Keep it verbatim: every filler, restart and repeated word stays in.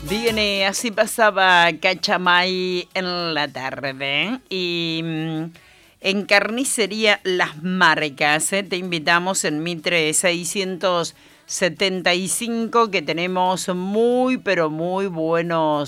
Bien, eh, así pasaba Cachamay en la tarde. Y mm, en Carnicería Las Marcas, eh, te invitamos en Mitre seiscientos setenta y cinco, que tenemos muy, pero muy buenos